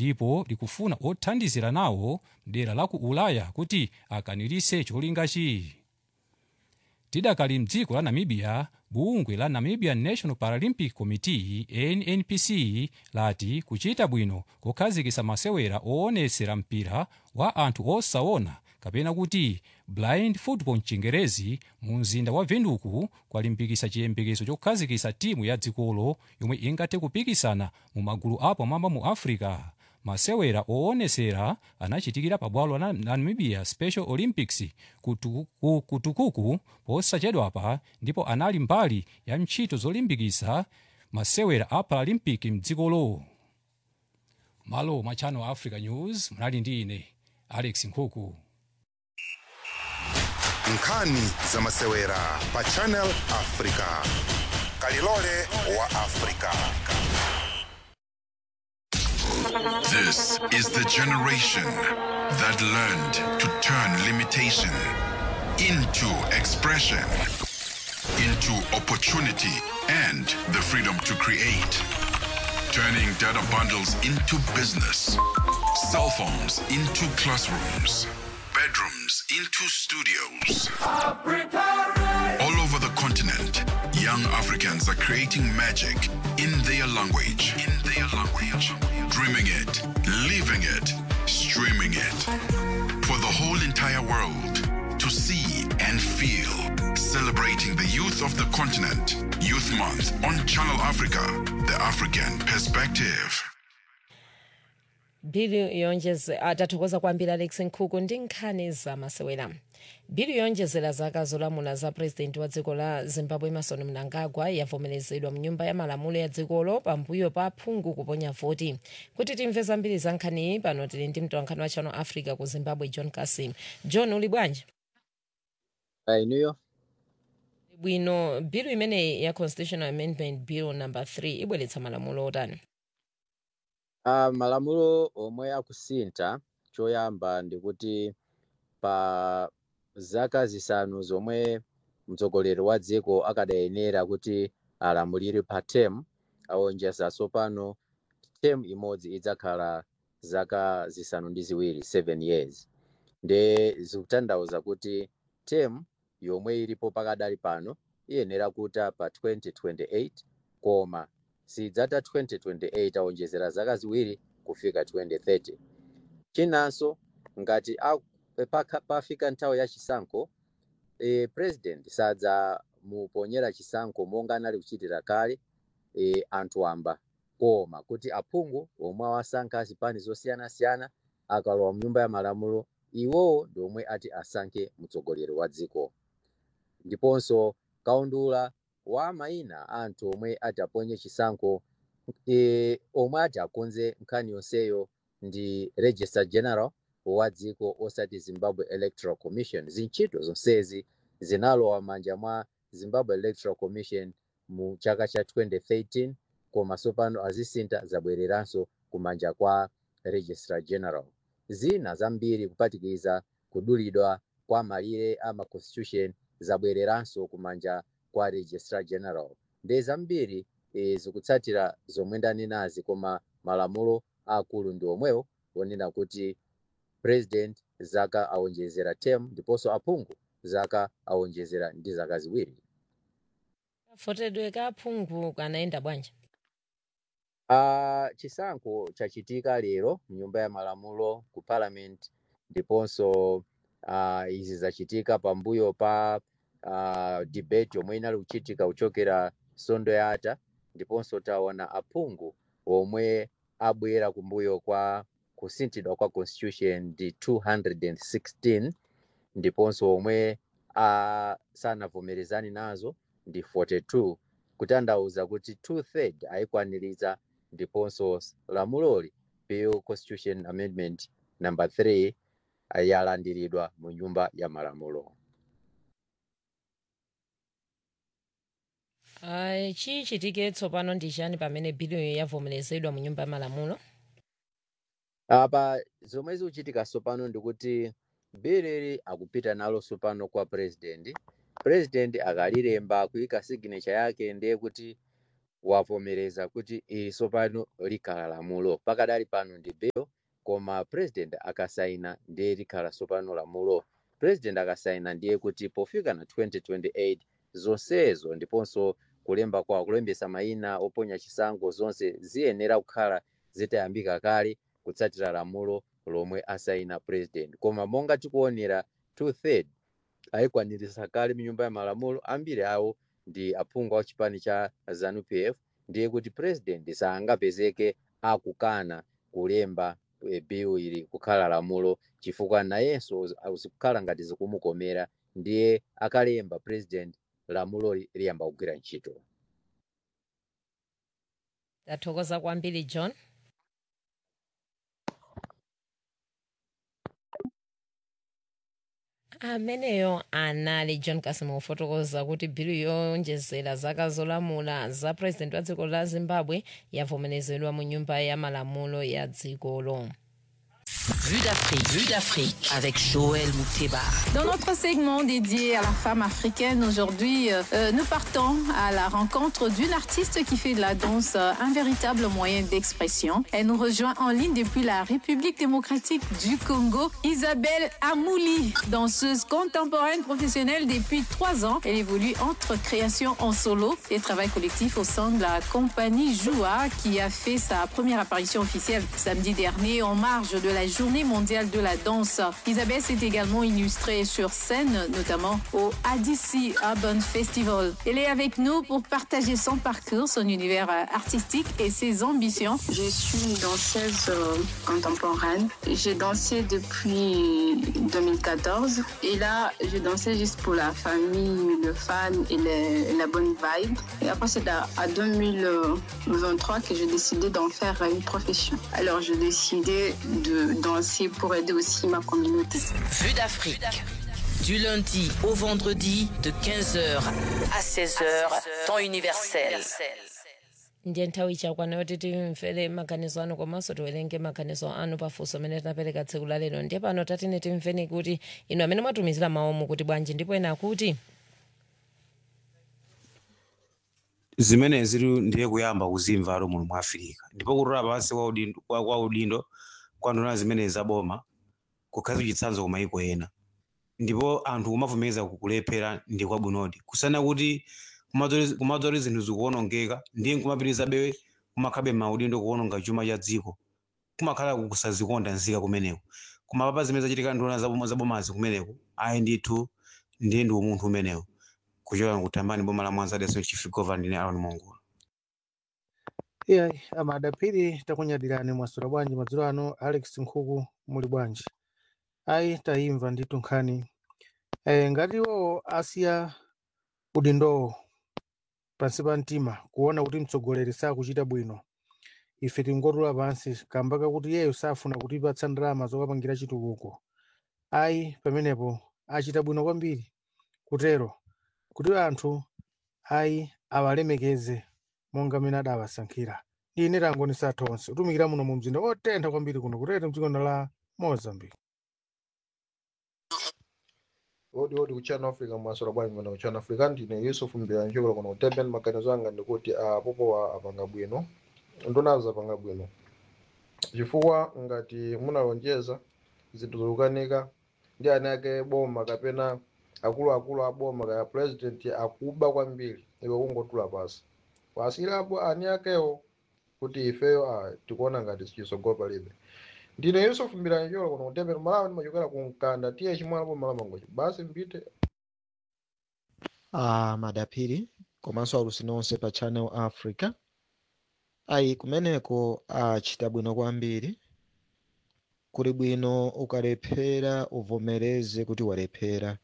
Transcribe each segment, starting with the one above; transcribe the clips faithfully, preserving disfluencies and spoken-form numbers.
ndipo likufuna othandizira nawo mdera la ku ulaya kuti akwaniritse cholingachi. Tidakali mdziko la Namibia, bungwe la Namibian National Paralympic Committee N N P C lati kuchita bwino kukhazikitsa masewera oonetsera mpira wa anthu osaona kapena kuti blind football mchingerezi mu mzinda wa Windhoek kwalimbikitsa chiyembekezo chokhazikitsa timu ya dzikolo yomwe ingathe kupikisana mu magulu apamwamba mu Africa. Masewera oonetsera anachitikira pa bwalo la Namibia Special Olympics kutukuku posachedwapa ndipo anali mbali ya ntchito zolimbikitsa masewera a Paralympic mdzikolo. Malo mwa Channel Africa News, mnali ndi ine Alex Nkhuku. Nkhani za masewera pa Channel Africa. Kalilole wa Africa. This is the generation that learned to turn limitation into expression, into opportunity and the freedom to create. Turning data bundles into business, cell phones into classrooms, bedrooms into studios. All over the continent, young Africans are creating magic in their language. In their language. Dreaming it, living it, streaming it. For the whole entire world to see and feel. Celebrating the youth of the continent. Youth Month on Channel Africa, the African perspective. Bili yonjeze atathokoza kwambiri Alex Nkhuku ndi nkhani za masewera. Bili yonjezera zaka zolamula za president wa dziko la Zimbabwe Emmerson Mnangagwa yavomerezedwa mnyumba ya malamulo ya dzikolo pambuyo pa phungu kuponya voti. Kuti timve zambiri za nkhani pano tili ndi mtolankhani wa Channel Africa ku Zimbabwe John Kasim. John, uli bwanji? Ainuyo. Bwino, bilu imene ya Constitutional Amendment Bill number three ibweretsa malamulo otani? Uh, malamulo omwe akusintha choyamba ndikuti pa zaka zisanu zomwe mtsogoleri wa dziko akadayenera kuti alamulire pa term awonjeza sopano term imodzi idzakhala zaka zisanu ndi ziwiri seven years. Nde zikutanthauza kuti term yomwe ilipo pakadali pano iyenera kuta pa twenty twenty-eight koma sidzata twenty twenty-eight awonjezera zaka ziwiri kufika twenty thirty. Chinanso ngati pafika nthawi ya chisankho e, president sadza muponyera chisankho monga anali kuchitira kale e, anthu amba koma kuti aphungu omwe awasankha zipani zosiyana-siyana akalowa mnyumba ya malamulo iwowo ndi omwe ati asankhe mtsogoleri wa dziko. Ndiponso kaundula wa mayina anthu omwe ati aponye chisankho e, omwe ati akonze nkhani yonseyo ndi Registrar General wa dziko osati Zimbabwe Electoral Commission. Zintchito zonsezi zinalowa manja mwa Zimbabwe Electoral Commission mu chaka cha twenty thirteen koma sopano azisintha zabwereranso kumanja kwa Registrar General. Zina zambiri kupatikiza kudulidwa kwa malire ama constitution zabwereranso kumanja kwa Registrar General. Ndi zambiri e, zikutsatira zomwe ndanenazi koma malamulo akulu ndi omwewo wonena kuti president zaka awonjezera term ndiponso aphungu zaka awonjezera ndi zaka ziwiri. Fotedwe ka aphungu kanaenda bwanji? Uh, chisankho chachitika lero mnyumba ya malamulo ku parliament ndiponso uh, izi zachitika pambuyo pa uh, debate yomwe inali kuchitika kuchokera Sondo yata ndiponso taona aphungu omwe abwera kumbuyo kwa kusinthidwa kwa constitution ndi two hundred sixteen ndiponso omwe uh, sanavomerezani nazo ndi forty-two kutanthauza kuti two third ayikwaniritsa ndiponso lamuloli Bill Constitution Amendment number three yalandiridwa mu nyumba ya malamulo. Ai chi chitike tsopano ndi chani pamene bill yavomerezedwa mu nyumba ya malamulo? Apa zomwe zikuchitika sopano ndikuti bill akupita nalo sopano kwa president. President akalilemba kuyika signature yake ndiye kuti wavomereza kuti ili sopano likhala lamulo. Pakadali pano ndi bill, koma president akasaina ndiye likhala sopano lamulo. President akasaina ndiye kuti pofika na twenty twenty-eight zonsezo ndiponso kulemba kwa kulembesa mayina oponya chisango zonse ziyenera kukhala zitayambika kale kutsatira lamulo lomwe asaina president. Koma monga tikuonera two third ayikwanirisa kale mnyumba ya malamulo, ambiri awo ndi aphungu wa chipani cha ZANU P F, ndiye kuti president sangapezeke akukana kulemba e, bill ili kukhala lamulo chifukwa nayenso azikukhala ngati zikumukomera, ndiye akalemba president lamulo liyamba kugwira ntchito. Tathokoza kwambiri John. Ameneyo anali John Kasimo kufotokoza kuti bill yonjezera zaka zolamula za president wa dziko la Zimbabwe yavomerezedwa mu nyumba ya malamulo ya dzikolo. Vue d'Afrique, Vue d'Afrique avec Joël Mouteba. Dans notre segment dédié à la femme africaine, aujourd'hui, euh, nous partons à la rencontre d'une artiste qui fait de la danse euh, un véritable moyen d'expression. Elle nous rejoint en ligne depuis la République démocratique du Congo, Isabelle Amouli, danseuse contemporaine professionnelle depuis trois ans. Elle évolue entre création en solo et travail collectif au sein de la compagnie Joua, qui a fait sa première apparition officielle samedi dernier en marge de la Journée mondiale de la danse. Isabelle s'est également illustrée sur scène, notamment au A D C Urban Festival. Elle est avec nous pour partager son parcours, son univers artistique et ses ambitions. Je suis une danseuse euh, contemporaine. J'ai dansé depuis deux mille quatorze et là, je dansais juste pour la famille, le fan et, le, et la bonne vibe. Et après, c'est à, à deux mille vingt-trois que j'ai décidé d'en faire une profession. Alors, j'ai décidé de danser pour aider aussi ma communauté. Vue d'Afrique, du lundi au vendredi de quinze heures à seize heures, temps universel. Ndiye nthawi chakwana kuti timvere maganizo anu komanso tiwerenge maganizo anu pafunso amene tinapereka tsiku la lero. Ndiye pano tatine timveni kuti inu amene mwatumizira mawu kuti bwanji ndipo ena kuti zimene ziri ndiye kuyamba kuzimva alo muno mu Afrika ndipo kutola pansi kwa udindo kwa udindo kwandona zimene zaboma kukhazi chitsanzo kuma iko ena ndipo anthu kumavomeza kukulephera ndi kwa bunodi kusana kuti kumadzori zinthu zikuonongeka ndiye kumapitiriza bewe kumakhabe maudindo kuononga chuma cha dziko kumakhala kusazikonda nzika kumeneko kumapapa zimene zachitika ndona zaboma zabomazi kumeneko ayi ndithu ndiye ndi umunthu umenewo kuchoka kutambani boma la Mwanza Deso Chief Governor ni Aaron Mongola. Yeah, amadapiri takunyadirani mwasura bwanji madzulo ano Alex Nkhuku muli bwanji. Ayi taimva nditu nkhani. Eh ngatiwo asiya udindo pansi pa mtima kuona kuti mtsogoleri sakuchita bwino. Ife tingotula pansi kambaka kuti yeyo safuna kutipatsa ndalama zokapangira chitukuko. Ayi pamenepo achita bwino kwambiri kutero kuti anthu ayi awalemekeze monga mene adawasankhira. Ine tangonisa tonse utumikira muno mu mzinda otentha kwambiri kuno kutete mdziko la Mozambique. Odi odi kuchana Africa mwasora bwanji mwana kuchana Africa ndine Yusuf Mbira njoko kuno kutembeni maganizo anga ndikuti apopo wa apanga bwino ndonaza apanga bwino chifukwa ngati munalonjeza zinthu zokukanika ndi anake boma kapena akulu akulu aboma kaya president akuba kwambiri iwe kungotula pasi wasirapo ani akewo kuti ifeyo ah tikuona ngati sichisogopa libe ndine Yusuf Mbira njoko kuno kutembeni malawa ndimachokera kunkanda tiye chimwana po malama ngochi basi mpite ah madapiri komanso alusi nonse pa Channel Africa ayi kumeneko achita bwino kwambiri kuli bwino ukalephera uvomereze kuti walephera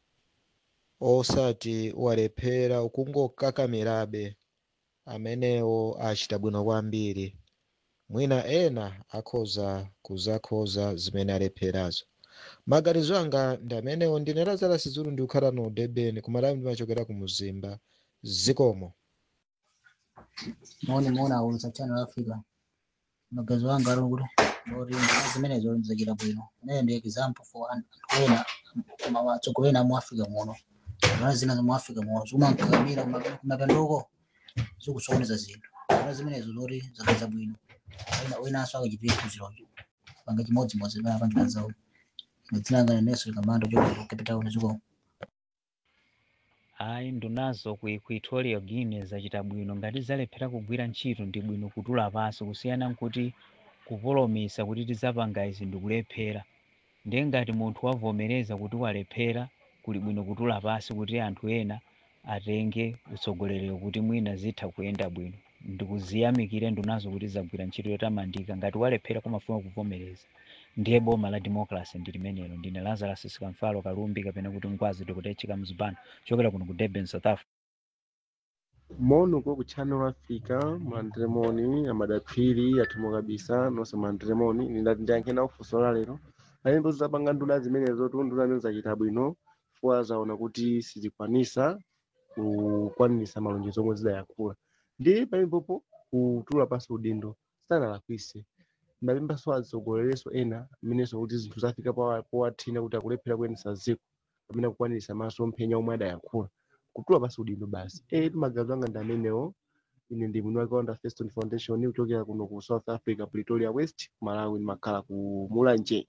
osati walephera ukungokakamirabe amenewo achita bwino kwambiri mwina ena akhoza kuzakhoza zimene alepherazo maganizo anga ndi amenewo ndine Lazara Sizulu ndi ukhala no Durban kumalawi ndimachokera ku Muzimba zikomo Mone mona auza Channel Africa. Magazo wanga arunguru. Lori zimene zo nzakira bwino. Ne ndi example for an wena mama tsogolena mu Africa muno. Mwana zina mu Africa muno. Zuma nkamira kumapendoko. zikusokoneza zinthu ana zimenezo zoti zakhala bwino wina winanso akachipire phunzirocho panga chimodzimodzi pamene apangira zawo ndidzinangana neso kamando chokera capital ziko ayi ndunazo ku Equatorial Guinea zachita bwino ngati zalephera kugwira ntchito ndi bwino kutula pansi kusiyana nkuti kupolomesa kuti tizapanga izi ndikulephera ndiye ngati munthu wavomereza kuti walephera kuli bwino kutula pansi kuti anthu ena atenge utsogolerero kuti mwina zitha kuyenda bwino ndikuziyamikire ndunazo kuti zagwira ntchito yotamandika ngati walephera kumafuna kuvomereza ndiye boma la democracy ndi limenelo. Ndine Lazarus Sikamfalo Kalumbi kapena kuti Ngwazi Dokotechika Mzibano chokera kuno ku Durban, South Africa. Mono kwa ku Channel Africa mandremoni amadaphiri atimo kabisa nonse mandremoni ndati ndiyankhena kufusola lero alimbo zapanga nduna zimenezo tunduna zachita bwino fuwa zaona kuti sizikwanisa kukwanisa malonjezo omwe zidayankhula ndi palimpopo kutula pansi udindo sanalakwise malimba so azisogolereso ena amenenso kuti zinthu zafika powathina kuti akulephera kuyendesa ziko pamene kukwanisa maso mphenya omwe adayankhula kutula pansi udindo basi eh timagazo anga ndi amenewo. Ine ndi mwini wake wa Feston Foundation kuchokera kuno ku South Africa Pretoria West Malawi makhala ku Mulanje.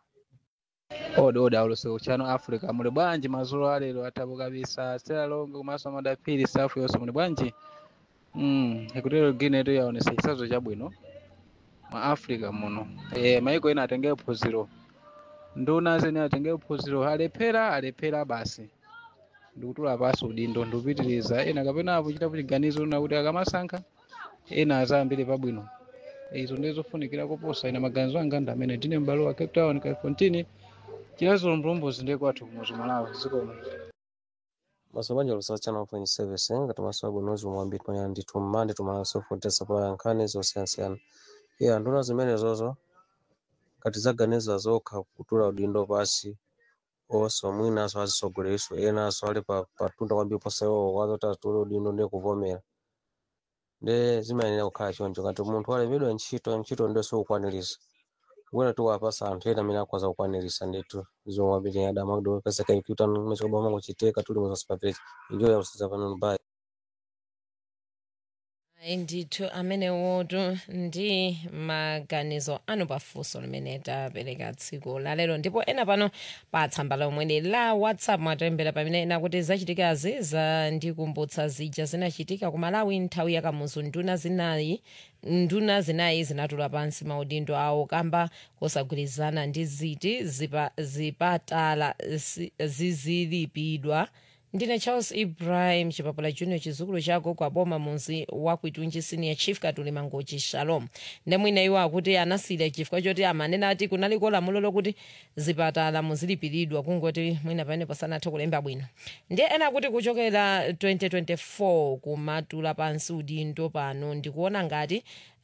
Ode ode aulose ku Channel Africa muli bwanji mazulu alero atabo kabisa Stella Longo kumaso madapiri safu yose muli bwanji. Mm, Equatorial Guinea to yaonesa chisazo chabwino ma Africa muno. Eh maiko ena atenge phunziro. Nduna zene atenge phunziro alephera alephera basi. Ndikutula pasi udindo ndupitiriza ena kapena apo chitapo chiganizo na kuti akamasankha ena azambire pabwino. Izo ndizo funikira kuposa ina maganizo anga ndi amene ndine m'balo wa Cape Town Kaifontini chilazo mbrombozi ndi kwathu kumozo Malawi zikoma. Masobanja lusa Channel Point Service ngati masobo nozi mwambiri panya ndithu mmande tumala sofuta sapala nkhani zosiyana. Ya nduna zimene zozo kati zaganiza zokha kutula udindo pasi oso mwina aso azisogoleso ena aso ali pa patunda kwambiri posayo wazota tulo udindo ndi kuvomera nde zimayenera kukhala choncho ngati munthu alemedwa ntchito ntchito ndio sokwanirisa wena tu wapasa anthu ena amene akwaza kukwanirisa ndithu zomwambiri adama kudo pesa kaikuta mmechoba mango chiteka tuli mu supermarket enjoy yourself pano bye. Ndithu amene wotu ndi maganizo anu pafunso limene tapereka tsiku lalero ndipo ena pano pa tsamba lomwe la WhatsApp mwatembera pamene ena kuti zachitikazi za ndikumbutsa zija zinachitika ku Malawi nthawi ya kamuzu nduna zinayi nduna zinayi zinatula pansi maudindo awo kamba kusagwirizana ndi ziti zipa, zipatala zizilipidwa. Ndine Charles Ibrahim Chipapula Junior chizukulu chako kwa boma munzi wa Kwitunji Senior Chief Katuli Mangochi Shalom. Ndemwina iwo akuti anasile chifukwa choti amanena ati kunaliko lamulo lokuti zipatala muzilipiridwa kungoti mwina pamene pasanathe kulemba bwino. Ndiye ena kuti kuchokera twenty twenty-four kumatula pansi udindo pano ndikuona ngati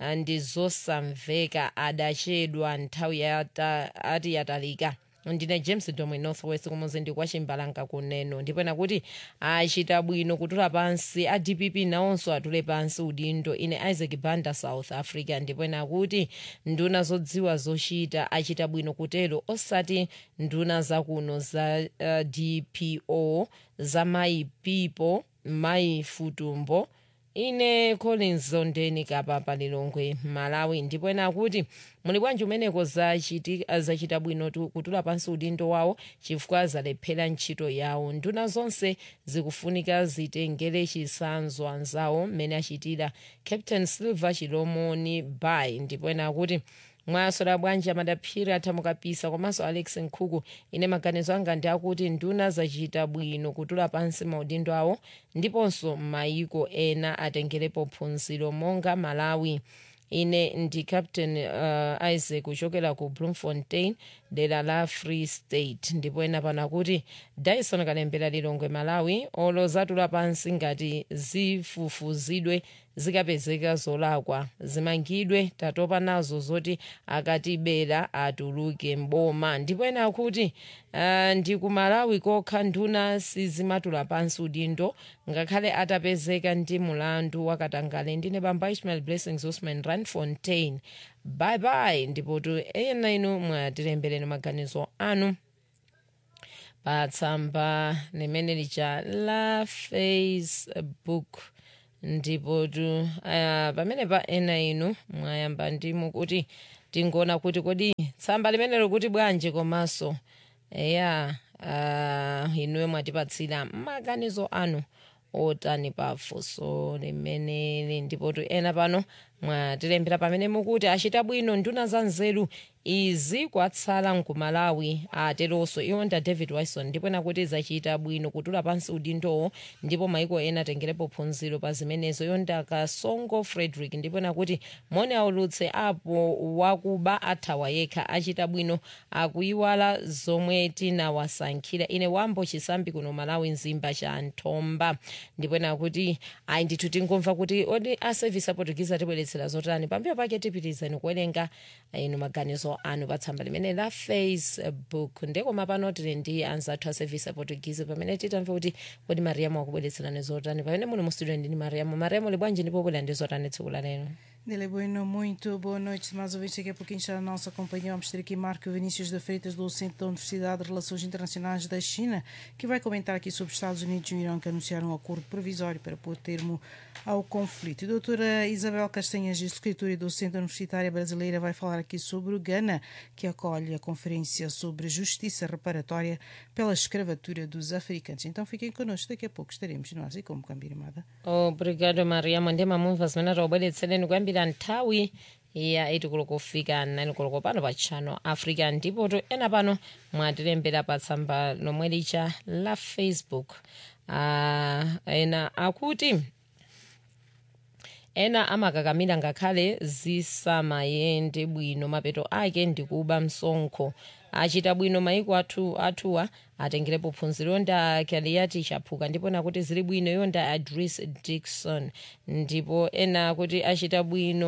ndizosamveka adachedwa nthawi yata ati yatalika. Ndine James Domwe Northwest kumuzi ndi kwa Chimbalanga kuneno ndipo ena kuti achita bwino kutula pansi a D P P naonso atule pansi udindo. Ine Isaac Banda South Africa ndipo ena kuti nduna zodziwa zochita achita bwino kutelo osati nduna zakuno za uh, D P O za my people my futumbo. Ine Collins Zondeni kapa palilongwe Malawi ndipo ena kuti muli bwanji umeneko zachitika zachita bwino kutula pansi udindo wawo chifukwa zalephera ntchito yawo. Nduna zonse zikufunika zitengere chisanzo anzawo mmene achitira. Captain Silver Chilomoni Bay ndipo ena kuti mwasola bwanji amadaphiri athamukapisa komanso Alex Nkhuku. Ine maganizo anga ndi akuti nduna zachita bwino kutula pansi maudindo awo ndiponso maiko ena atengerepo phunziro monga Malawi. Ine ndi Captain uh, Isaac kuchokera ku Bloemfontein dera la Free State ndipo ena pana kuti Dyson Kalembera Lilongwe Malawi olo zatula pansi ngati zifufuzidwe zikapezeka zolakwa zimangidwe tatopa nazo zoti akatibera atuluke mboma. Ndipo ena kuti uh, ndi ku Malawi kokha nduna sizimatula pansi udindo ngakhale atapezeka ndi mulandu wakatangale. Ndine Bamba Ishmael Blessings Usman Randfontein bye bye. ndipo tu ena inu mwatilembeleni maganizo anu pa tsamba limene lija la Facebook ndipo tu uh, pamene pa ena inu mwayamba ndimu kuti tingoona kuti kodi tsamba limenelo kuti bwanji komanso eya uh, inuyo mwatipatsira maganizo anu otani pafunso limeneli ndipo tu ena pano mwatilembera pamene mukuti achita bwino nduna za nzeru izi kwatsala nkumalawi ateronso iwo nda David Wilson ndipo nakuti zachita bwino kutula pansi udindowo ndipo maiko ena atengerepo phunziro pa zimenezo yonda Kasongo Frederick ndipo nakuti mone aulutse apo wakuba athawa yekha achita bwino akuiwala zomwe tinawasankhira ine wambo chisambi kuno Malawi nzimba cha Nthomba ndipo nakuti ayi ndithu tingomva kuti odi a service aportugize atibweretsera zotani pambuyo pake tipitizani kuwerenga inu maganizo anu pa tsamba limene la Facebook ndekoma pano tili ndi anzathu a service aportugize pamene titamve kuti kodi Mariamo akubweretserani zotani pamene muno mu studio ndi Mariamo Mariamo libwanji ndipo bwera ndi zotani tsiku la lero. Dele Bueno, muito boa noite, mais uma vez daqui a pouquinho está a nossa companhia. Vamos ter aqui Marco Vinícius da Freitas do Centro da Universidade de Relações Internacionais da China, que vai comentar aqui sobre os Estados Unidos e o Irão que anunciaram um acordo provisório para pôr termo ao conflito. A doutora Isabel Castanhas, escritora e docente universitária brasileira, vai falar aqui sobre o Ghana, que acolhe a conferência sobre justiça reparatória pela escravatura dos africanos. Então fiquem connosco, daqui a pouco estaremos nós e como Cambirimada. Obrigado, Mariamo. Ndema mumva zimene taubweretsereni kuyambira nthawi ya eight koloko kufika nine koloko pano pa Channel Africa ndipo to ena pano mwatilembera pa tsamba lomwe licha la Facebook. Uh, ena akuti ena amakakamira ngakhale zisamayende bwino mapeto ake ndikuba msonkho achita bwino maiko athu athuwa atengerepo phunziro nda Kaliati Chaphuka ndipo nakuti zili bwino yonda Adris Dixon ndipo ena kuti achita bwino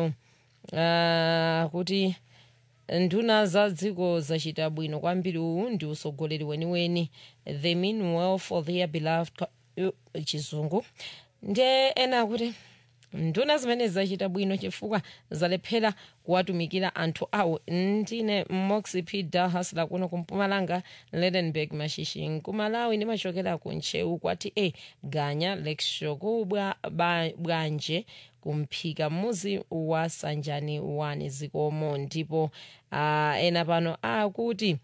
uh, kuti nduna za dziko zachita bwino kwambiri uwu ndi usogoleri weniweni they mean well for their beloved uh, chizungu nde ena kuti nduna zimene zachita bwino chifukwa zalephera kuwatumikira anthu awo. Ndine Moxie P Dahasla kuno kumpumalanga Ledenburg Mashishi nkumalawi ndimachokera kunchewu kwati e ganya lekisho kubwa bwanje kumphika muzi wa Sanjani wani zikomo ndipo uh, ena pano akuti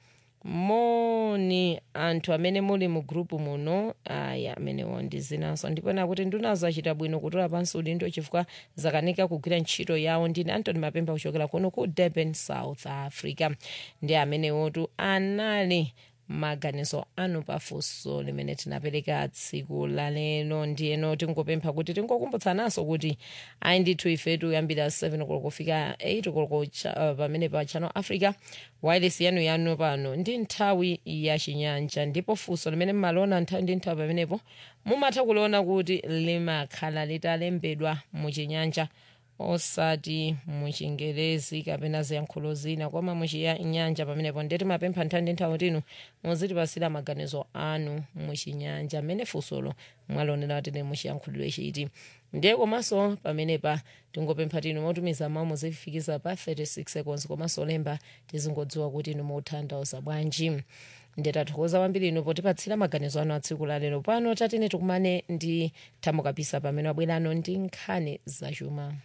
moni anthu amene muli mu grupu muno aya amene wondizinaso ndipo nakuti ndunazo achita bwino kutola pansi udindo chifukwa zakanika kugwira ntchito yawo. Ndine Anthony Mapemba kuchokera kuno ku Durban, South Africa. Ndi amene wotu anali maganizo anu pafunso limene tinapereka tsiku la lero. Ndiyeno tingopempha kuti tingokumbutsananso kuti ayi ndithu ifetu yambira seven koloko kufika eight koloko uh, pamene pa Channel Africa wireless yanu yanu pano ndi nthawi ya chinyanja ndipo funso limene mmalona nthawi ndi nthawi pamenepo mumatha kuliona kuti limakhala litalembedwa mu chinyanja osati muchingerezi kapena ziyankhulo zina koma muchinyanja pamenepo ndeti mapempha nthawi ndi nthawi tinu muzitipasira maganizo anu muchinyanja mmene funsolo mwalonera tine muchiyankhulidwe chiti. Ndiye komanso pamenepa tingopempha tinu motumiza mawu muzifikisa pa thirty-six seconds komanso lemba tizingodziwa kuti inu mukutanthauza bwanji. Ndetathokoza kwambiri inu potipatsira maganizo anu a tsiku la lero. Pano tatine tikumane ndi Thamo Kapisa pamene wabwerano ndi nkhani zachuma.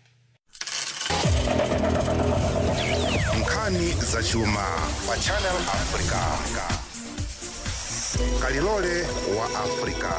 Nkhani zachuma pa Channel Africa. Kalilole wa Africa.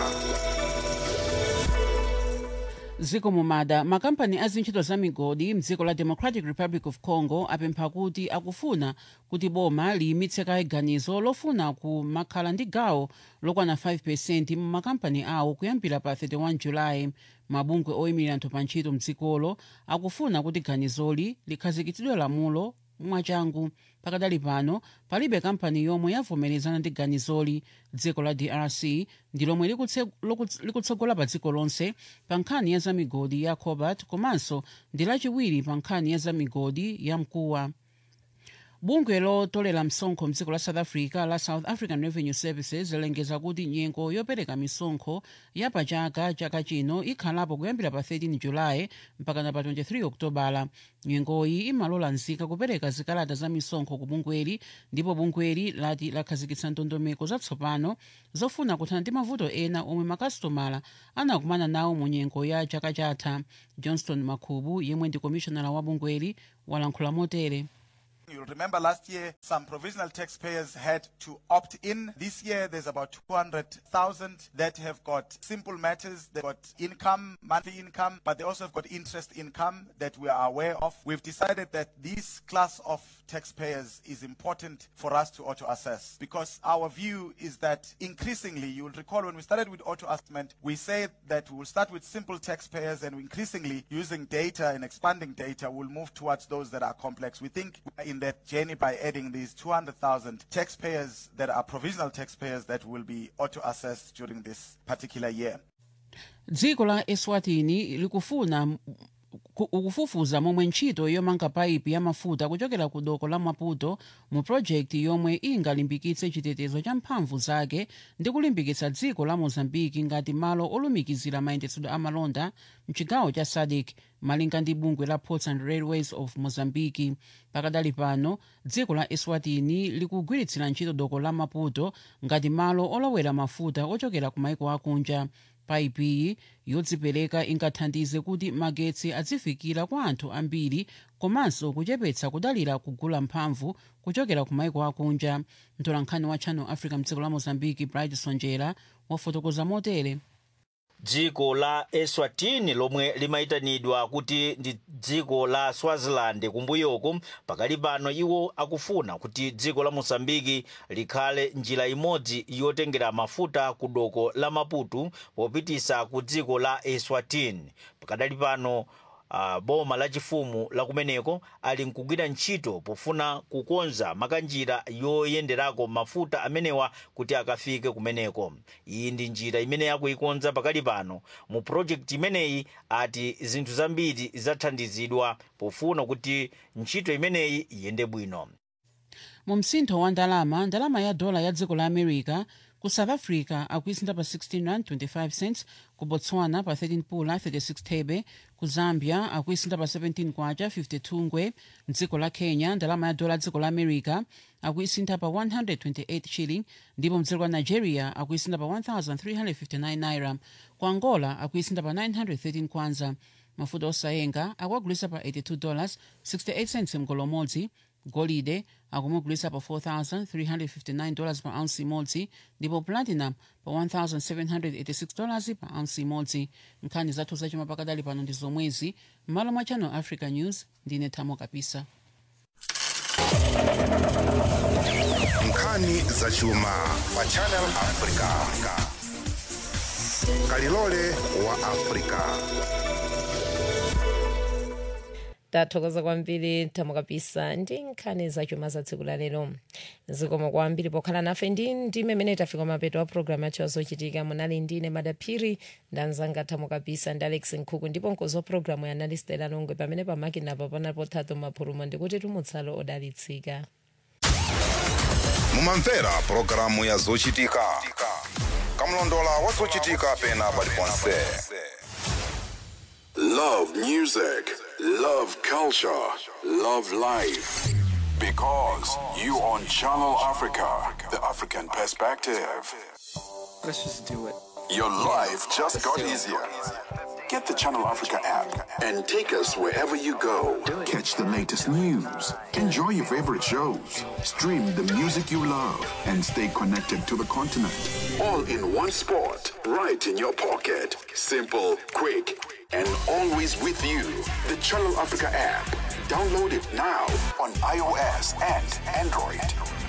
Ziko mumada makampani azintchito za migodi mdziko la Democratic Republic of Congo apempha kuti akufuna kuti boma liyimitse kaye ganizo lofuna kumakhala ndi gawo lokwana five percent mu makampani awo kuyambira pa thirty-one July. Mabungwe oyimira anthu pa ntchito mdzikolo akufuna kuti ganizoli likhazikitsidwe lamulo mwachangu. Pakadali pano palibe kampani yomwe yavomerezana ndi ganizoli. Dziko la D R C ndi lomwe likutsogola pa dziko lonse pa nkhani ya zamigodi ya cobalt komanso ndi lachiwiri pa nkhani ya zamigodi ya mkuwa. bungwe lotolera msonkho mdziko la south africa la South African Revenue Services lilengeza kuti nyengo yopereka misonkho ya pachaka chaka chino ikhalapo kuyambira pa thirteen julayi mpaka pa twenty-three okutobala. nyengoyi imalola nzika kupereka zikalata za misonkho ku bungweli, ndipo bungweli lati lakhazikitsa ndondomeko zatsopano zofuna kuthana ndi mavuto ena omwe makasitomala anakumana nawo mu nyengo ya chaka chatha. Johnston Makhubu yemwe ndi komishonala wa bungweli walankhula motere. You'll remember last year some provisional taxpayers had to opt in. This year there's about two hundred thousand that have got simple matters. They've got income, monthly income, but they also have got interest income that we are aware of. We've decided that this class of taxpayers is important for us to auto-assess, because our view is that increasingly, you will recall when we started with auto-assessment, we said that we will start with simple taxpayers, and increasingly using data and expanding data, we'll move towards those that are complex. We think in that journey by adding these two hundred thousand taxpayers that are provisional taxpayers that will be auto-assessed during this particular year. Dziko la Eswatini likufuna ukufufuza momwe ntchito yomanga paipi ya mafuta kuchokera ku doko la Maputo mu project yomwe ingalimbikitse chitetezo cha mphamvu zake ndi kulimbikitsa dziko la Mozambique ngati malo olumikizira mayendetsedwe amalonda mchigawo cha S A D C malinga ndi bungwe la Ports and Railways of Mozambique. Pakadali pano dziko la Eswatini likugwiritsira ntchito doko la Maputo ngati malo olowera mafuta ochokera ku maiko akunja. Paipi yodzipereka ingathandize kuti magetsi azifikira kwa anthu ambiri komanso kuchepetsa kudalira kugula mphamvu kuchokera ku maiko akunja. Mtolankhani wa Channel Africa mdziko la Mozambique Bright Sonjera wafotokoza motere. dziko la Eswatini lomwe limaitanidwa kuti ndi dziko la Swaziland kumbuyoko, pakali pano iwo akufuna kuti dziko la Mozambiki likhale njira imodzi yotengera mafuta ku doko la Maputo popitisa ku dziko la Eswatini. Pakadali pano Uh, boma la chifumu la kumeneko ali nkugwira ntchito pofuna kukonza makanjira yoyenderako mafuta amenewa kuti akafike kumeneko. Iyi ndi njira imene yakuikonza pakali pano mu project imeneyi, ati zinthu zambiri zathandizidwa pofuna kuti ntchito imeneyi iyende bwino. Mu msintho wa ndalama, ndalama ya dola ya dziko la America ku South Africa akuisintha pa sixteen rand twenty-five cents, ku Botswana pa thirteen pula thirty-six thebe, ku Zambia akuisintha pa seventeen kwacha fifty-two ngwe. Mdziko la Kenya ndalama ya dola dziko la America akuisintha pa one hundred twenty-eight shilling, ndipo mdziko la Nigeria akuisintha pa one thousand three hundred fifty-nine naira. Ku Angola akuisintha pa nine hundred thirteen kwanza. Mafuta osayenga akuagulisa pa eighty-two dollars sixty-eight cents mgolo modzi. Golide akumugulisa pa four thousand three hundred fifty-nine dollars per ounce imodzi, ndipo platinum pa one thousand seven hundred eighty-six dollars per ounce imodzi. Nkhani zathu zachuma pakadali pano ndi zomwezi. M'malo mwa Channel Africa News ndine Thamo Kapisa. Nkhani zachuma pa Channel Africa. Kalilole wa Africa. Tathokoza kwambiri Thamo Kapisa ndi nkhani zachuma za tsiku la lero. Zikomo kwambiri pokhala nafe ndi ndime imene tafika mapeto wa programu yacho zochitika. Munali ndine Madaphiri ndanzanga Thamo Kapisa ndi Alex Nkhuku, ndipo nkozo programu ya analyst Elangwe pamene pamakina pa panapo Thato Maphurumo ndikuti tumutsalo odalitsika. Mumamvera programu ya zochitika. Kamlondola wa zochitika pena paliponse. Love music, love culture, love life. Because you on Channel Africa, the African perspective. Let's just do it. Your life just got easier. Get the Channel Africa app and take us wherever you go. Catch the latest news, enjoy your favorite shows, stream the music you love, and stay connected to the continent. All in one spot, right in your pocket. Simple, quick, and always with you. The Channel Africa app. Download it now on iOS and Android.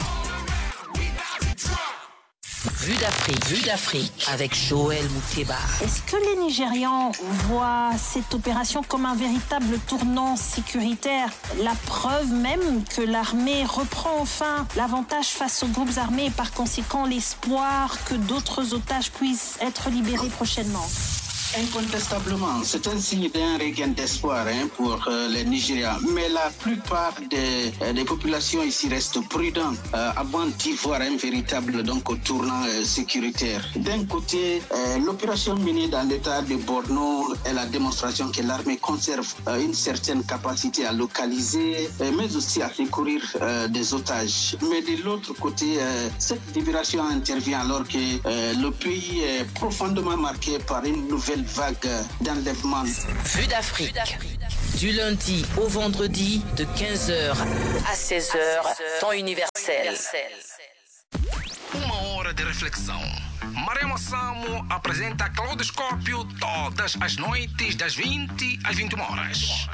Vue d'Afrique, Vue d'Afrique avec Joël Moukeba. Est-ce que les Nigérians voient cette opération comme un véritable tournant sécuritaire? La preuve même que l'armée reprend enfin l'avantage face aux groupes armés et par conséquent l'espoir que d'autres otages puissent être libérés prochainement. Incontestablement, c'est un signe d'un regain d'espoir hein, pour euh, les Nigériens. Mais la plupart des, euh, des populations ici restent prudentes euh, avant d'y voir un véritable donc, tournant euh, sécuritaire. D'un côté, euh, l'opération menée dans l'état de Borno est la démonstration que l'armée conserve euh, une certaine capacité à localiser, euh, mais aussi à secourir euh, des otages. Mais de l'autre côté, euh, cette libération intervient alors que euh, le pays est profondément marqué par une nouvelle vague d'enlèvement. Vue d'Afrique. Du lundi au vendredi de quinze heures à seize heures, temps universel. Uma hora de reflexão. Maremo Samo apresenta Claudoscópio todas as noites das vinte às vinte e uma horas.